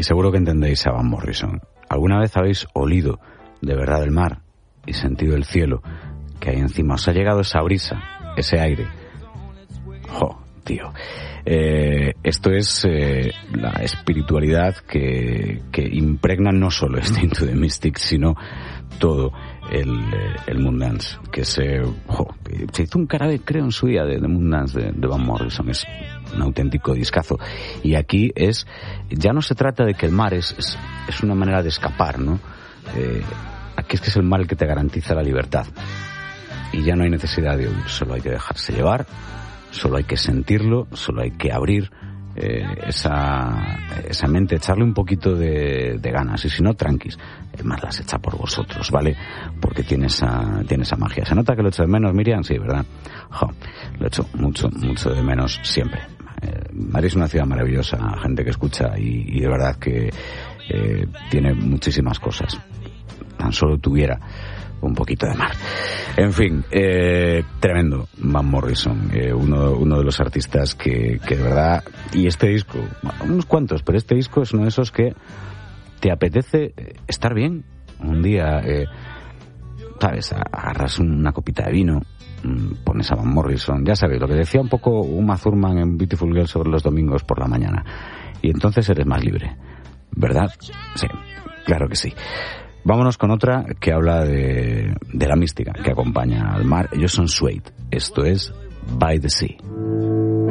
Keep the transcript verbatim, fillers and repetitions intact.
Y seguro que entendéis a Van Morrison. ¿Alguna vez habéis olido de verdad el mar y sentido el cielo que hay encima? ¿Os ha llegado esa brisa, ese aire? ¡Jo, tío! Eh, esto es eh, la espiritualidad que, que impregna no solo este Into the Mystic, sino todo el, el Moondance, que se, jo, se hizo un carabe, creo, en su día de, de Moondance de, de Van Morrison. Es un auténtico discazo. Y aquí es, ya no se trata de que el mar es, es, es una manera de escapar, ¿no? Eh, aquí es que es el mar el que te garantiza la libertad. Y ya no hay necesidad de huir, solo hay que dejarse llevar, solo hay que sentirlo, solo hay que abrir eh, esa, esa mente, echarle un poquito de, de ganas. Y si no, tranquis, el mar las echa por vosotros, ¿vale? Porque tiene esa, tiene esa magia. ¿Se nota que lo echo de menos, Miriam? Sí, ¿verdad? Jo, lo echo mucho, mucho de menos siempre. Eh, Madrid es una ciudad maravillosa, gente que escucha y, y de verdad que eh, tiene muchísimas cosas. Tan solo tuviera un poquito de mar. En fin, eh, tremendo Van Morrison, eh, uno, uno de los artistas que, que de verdad, y este disco, unos cuantos, pero este disco es uno de esos que te apetece estar bien un día, eh, sabes, agarras una copita de vino, pones a Van Morrison, ya sabes, lo que decía un poco Uma Thurman en Beautiful Girl sobre los domingos por la mañana, y entonces eres más libre, ¿verdad? Sí, claro que sí. Vámonos con otra que habla de, de la mística que acompaña al mar. Ellos son Suede. Esto es By the Sea.